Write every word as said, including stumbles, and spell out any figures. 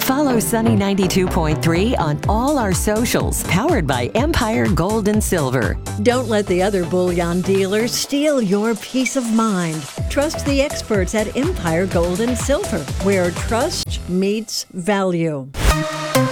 Follow Sunny ninety-two point three on all our socials, powered by Empire Gold and Silver. Don't let the other bullion dealers steal your peace of mind. Trust the experts at Empire Gold and Silver, where trust meets value.